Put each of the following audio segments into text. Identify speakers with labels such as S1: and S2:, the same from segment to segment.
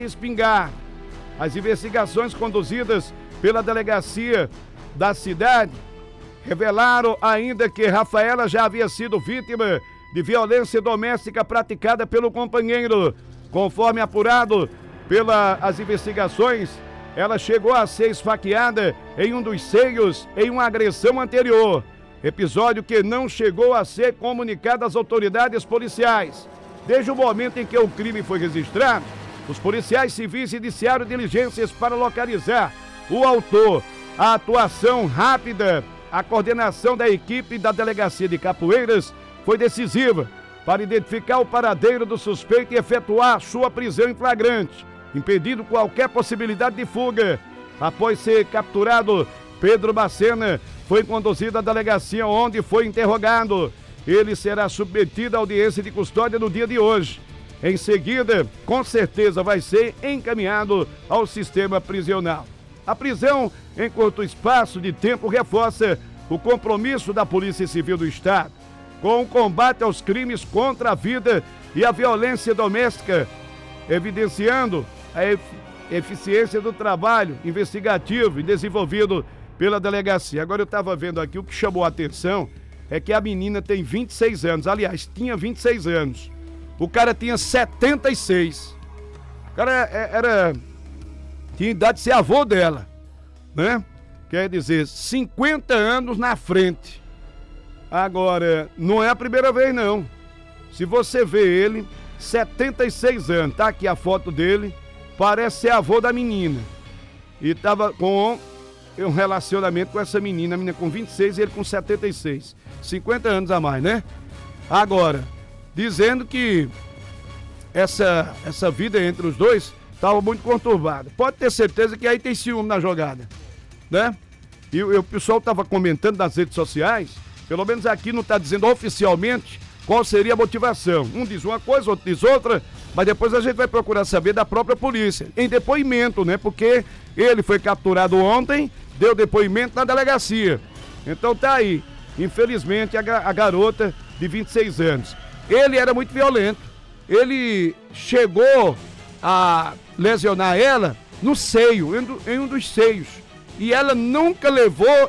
S1: espingar. As investigações conduzidas pela delegacia da cidade revelaram ainda que Rafaela já havia sido vítima de violência doméstica praticada pelo companheiro. Conforme apurado pelas investigações, ela chegou a ser esfaqueada em um dos seios em uma agressão anterior. Episódio que não chegou a ser comunicado às autoridades policiais. Desde o momento em que o crime foi registrado, os policiais civis iniciaram diligências para localizar o autor. A atuação rápida, a coordenação da equipe da Delegacia de Capoeiras foi decisiva para identificar o paradeiro do suspeito e efetuar sua prisão em flagrante, impedindo qualquer possibilidade de fuga. Após ser capturado, Pedro Bacena foi conduzido à delegacia, onde foi interrogado. Ele será submetido à audiência de custódia no dia de hoje. Em seguida, com certeza vai ser encaminhado ao sistema prisional. A prisão em curto espaço de tempo reforça o compromisso da Polícia Civil do Estado com o combate aos crimes contra a vida e a violência doméstica, evidenciando a eficiência do trabalho investigativo e desenvolvido pela delegacia. Agora eu estava vendo aqui, o que chamou a atenção é que a menina tem 26 anos, aliás, tinha 26 anos. O cara tinha 76. O cara tinha idade de ser avô dela, né? Quer dizer, 50 anos na frente. Agora, não é a primeira vez, não. Se você vê ele, 76 anos, tá aqui a foto dele, parece ser avô da menina. E tava com um relacionamento com essa menina, a menina com 26 e ele com 76. 50 anos a mais, né? Agora, dizendo que essa vida entre os dois estava muito conturbada. Pode ter certeza que aí tem ciúme na jogada, né? E o pessoal estava comentando nas redes sociais, pelo menos aqui não está dizendo oficialmente qual seria a motivação. Um diz uma coisa, outro diz outra, mas depois a gente vai procurar saber da própria polícia, em depoimento, né? Porque ele foi capturado ontem, deu depoimento na delegacia. Então tá aí, infelizmente, a garota de 26 anos. Ele era muito violento. Ele chegou a lesionar ela no seio, em um dos seios. E ela nunca levou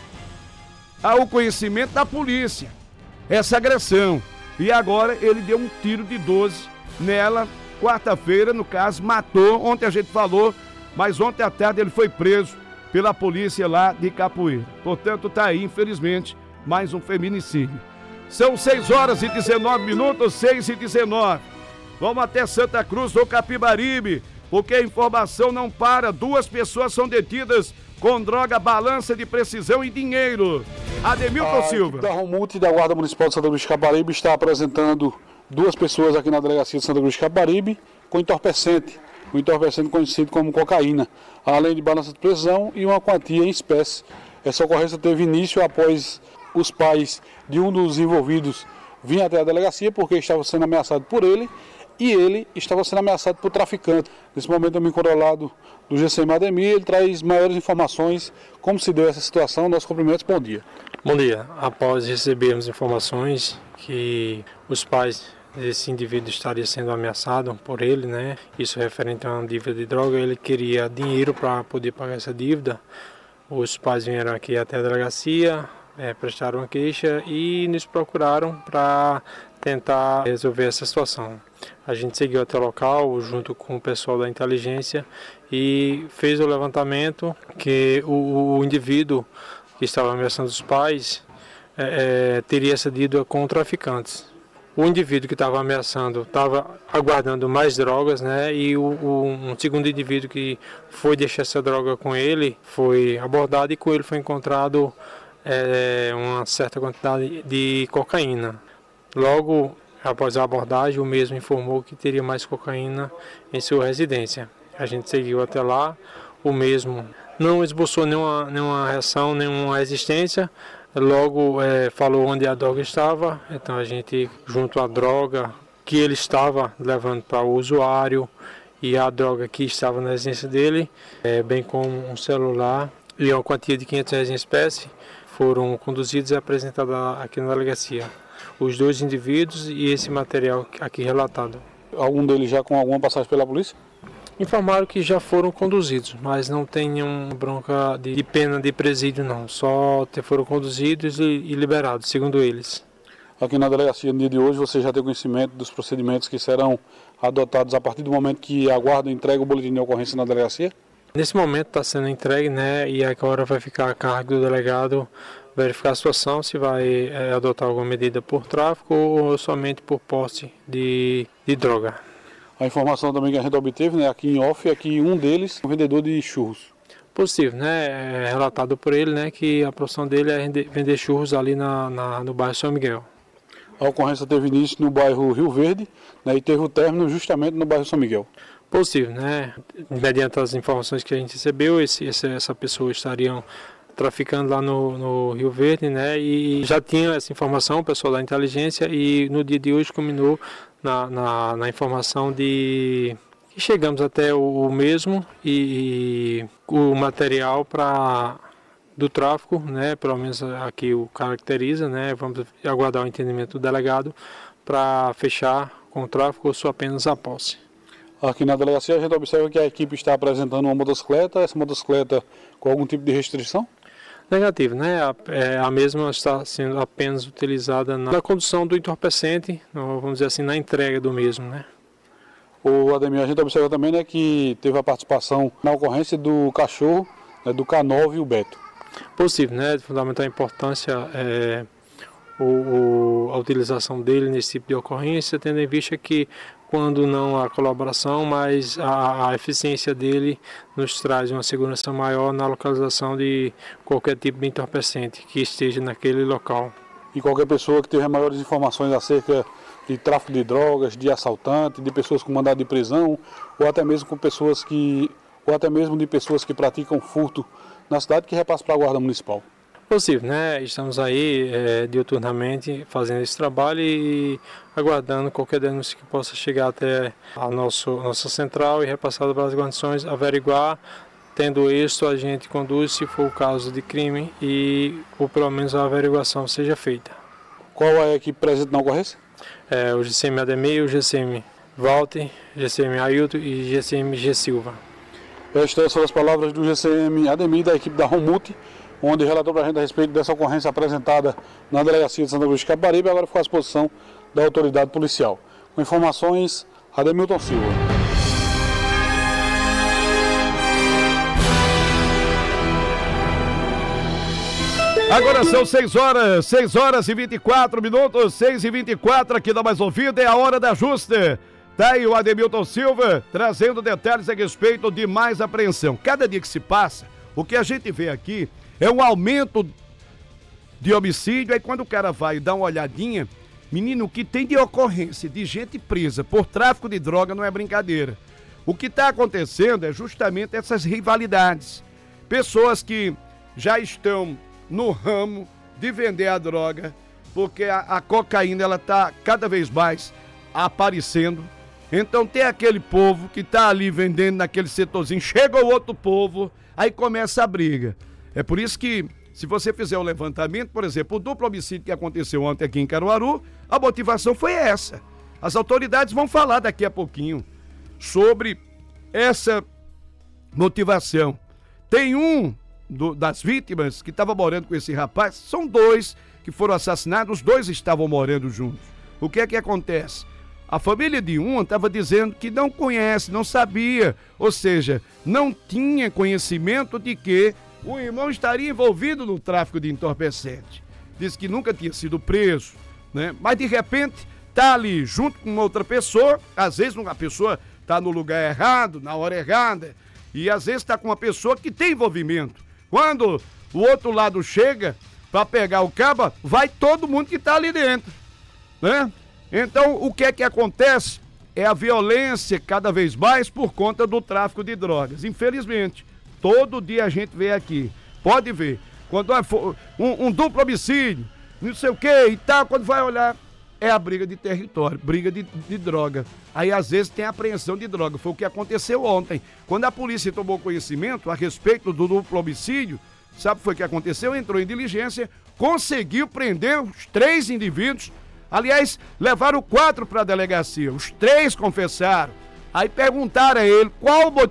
S1: ao conhecimento da polícia essa agressão. E agora ele deu um tiro de 12 nela, quarta-feira, no caso, matou. Ontem a gente falou, mas ontem à tarde ele foi preso pela polícia lá de Capoeira. Portanto, tá aí, infelizmente, mais um feminicídio. São 6h19, 6h19. Vamos até Santa Cruz do Capibaribe, porque a informação não para. 2 pessoas são detidas com droga, balança de precisão e dinheiro. Ademilton Silva.
S2: A Romute da Guarda Municipal de Santa Cruz do Capibaribe está apresentando 2 pessoas aqui na delegacia de Santa Cruz do Capibaribe com entorpecente. O entorpecente conhecido como cocaína, além de balança de precisão e uma quantia em espécie. Essa ocorrência teve início após os pais de um dos envolvidos vinham até a delegacia porque estava sendo ameaçado por ele e ele estava sendo ameaçado por traficante. Nesse momento eu me encontro ao lado do GCM Ademir, ele traz maiores informações, como se deu essa situação. Nossos cumprimentos, bom dia.
S3: Bom dia. Após recebermos informações que os pais desse indivíduo estaria sendo ameaçado por ele, né? Isso referente a uma dívida de droga, ele queria dinheiro para poder pagar essa dívida. Os pais vieram aqui até a delegacia, prestaram uma queixa e nos procuraram para tentar resolver essa situação. A gente seguiu até o local junto com o pessoal da inteligência e fez o levantamento que o indivíduo que estava ameaçando os pais teria cedido com traficantes. O indivíduo que estava ameaçando estava aguardando mais drogas, né? E um segundo indivíduo que foi deixar essa droga com ele foi abordado e com ele foi encontrado uma certa quantidade de cocaína. Logo após a abordagem, o mesmo informou que teria mais cocaína em sua residência. A gente seguiu até lá, o mesmo não esboçou nenhuma reação, nenhuma resistência. Logo falou onde a droga estava, então a gente, junto à droga que ele estava levando para o usuário e a droga que estava na residência dele, bem como um celular e uma quantia de R$500 em espécie, foram conduzidos e apresentados aqui na delegacia. Os 2 indivíduos e esse material aqui relatado.
S2: Algum deles já com alguma passagem pela polícia?
S3: Informaram que já foram conduzidos, mas não tem nenhuma bronca de pena de presídio não, só foram conduzidos e liberados, segundo eles.
S2: Aqui na delegacia, no dia de hoje, você já tem conhecimento dos procedimentos que serão adotados a partir do momento que a guarda entrega o boletim de ocorrência na delegacia?
S3: Nesse momento está sendo entregue, né, e agora vai ficar a cargo do delegado verificar a situação, se vai adotar alguma medida por tráfico ou somente por posse de droga.
S2: A informação também que a gente obteve, né, aqui em off, é que um deles é um vendedor de churros.
S3: Possível, né, é relatado por ele, né, que a profissão dele é vender churros ali no bairro São Miguel.
S2: A ocorrência teve início no bairro Rio Verde, né, e teve o término justamente no bairro São Miguel.
S3: Possível, né, mediante as informações que a gente recebeu, essa pessoa estariam traficando lá no Rio Verde, né, e já tinha essa informação, o pessoal da inteligência, e no dia de hoje culminou na informação de que chegamos até o mesmo e o material do tráfico, né, pelo menos aqui o caracteriza, né, vamos aguardar o entendimento do delegado para fechar com o tráfico ou só apenas a posse.
S2: Aqui na delegacia a gente observa que a equipe está apresentando uma motocicleta, essa motocicleta com algum tipo de restrição?
S3: Negativo, né? A mesma está sendo apenas utilizada na condução do entorpecente, vamos dizer assim, na entrega do mesmo, né?
S2: O Ademir, a gente observa também, né, que teve a participação na ocorrência do cachorro, né, do K9 e o Beto.
S3: Possível, né? De fundamental importância a utilização dele nesse tipo de ocorrência, tendo em vista que quando não há colaboração, mas a eficiência dele nos traz uma segurança maior na localização de qualquer tipo de entorpecente que esteja naquele local.
S2: E qualquer pessoa que tiver maiores informações acerca de tráfico de drogas, de assaltante, de pessoas com mandado de prisão, ou até mesmo de pessoas que praticam furto na cidade, que repasse para a Guarda Municipal.
S3: Possível, né? Estamos aí diuturnamente fazendo esse trabalho e aguardando qualquer denúncia que possa chegar até a nossa central e repassada para as guarnições, averiguar. Tendo êxito, a gente conduz, se for o caso de crime, ou pelo menos a averiguação seja feita.
S2: Qual é a equipe presente na ocorrência?
S3: O GCM Ademir, o GCM Walter, GCM Ailton e GCM G. Silva.
S2: Estas foram as palavras do GCM Ademir, da equipe da Romute, onde relatou para a gente a respeito dessa ocorrência apresentada na delegacia de Santa Cruz de Capibaribe, agora ficou à disposição da autoridade policial. Com informações, Ademilton Silva.
S1: Agora são 6 horas e 24 minutos, 6h24, aqui da Mais Ouvida, é a hora da ajuste. Tá aí o Ademilton Silva trazendo detalhes a respeito de mais apreensão. Cada dia que se passa, o que a gente vê aqui é um aumento de homicídio. Aí quando o cara vai dar uma olhadinha, menino, o que tem de ocorrência de gente presa por tráfico de droga não é brincadeira. O que está acontecendo é justamente essas rivalidades. Pessoas que já estão no ramo de vender a droga, porque a cocaína ela está cada vez mais aparecendo. Então tem aquele povo que está ali vendendo naquele setorzinho, chega o outro povo, aí começa a briga. É por isso que, se você fizer o levantamento, por exemplo, o duplo homicídio que aconteceu ontem aqui em Caruaru, a motivação foi essa. As autoridades vão falar daqui a pouquinho sobre essa motivação. Tem das vítimas que estava morando com esse rapaz, são 2 que foram assassinados, os 2 estavam morando juntos. O que é que acontece? A família de um estava dizendo que não conhece, não sabia, ou seja, não tinha conhecimento de que o irmão estaria envolvido no tráfico de entorpecente. Diz que nunca tinha sido preso, né? Mas de repente está ali junto com outra pessoa, às vezes uma pessoa está no lugar errado, na hora errada, e às vezes está com uma pessoa que tem envolvimento. Quando o outro lado chega para pegar o caba, vai todo mundo que está ali dentro, né? Então, o que é que acontece? É a violência cada vez mais por conta do tráfico de drogas. Infelizmente, todo dia a gente vê aqui, pode ver, quando é um duplo homicídio, não sei o que e tal, quando vai olhar, é a briga de território, briga de droga. Aí, às vezes, tem apreensão de droga. Foi o que aconteceu ontem. Quando a polícia tomou conhecimento a respeito do duplo homicídio, sabe o que foi que aconteceu? Entrou em diligência, conseguiu prender os 3 indivíduos. Aliás, levaram 4 para a delegacia. Os 3 confessaram. Aí perguntaram a ele qual o motivo